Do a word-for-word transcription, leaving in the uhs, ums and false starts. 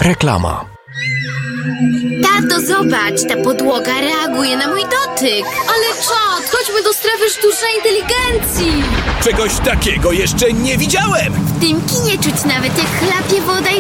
Reklama. Tato, zobacz, ta podłoga reaguje na mój dotyk. Ale czad, chodźmy do strefy sztucznej inteligencji. Czegoś takiego jeszcze nie widziałem! W tym kinie czuć nawet, jak chlapie woda i